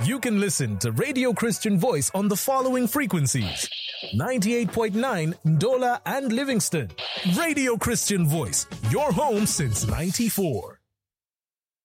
You can listen to Radio Christian Voice on the following frequencies: 98.9 Ndola and Livingston. Radio Christian Voice, your home since '94.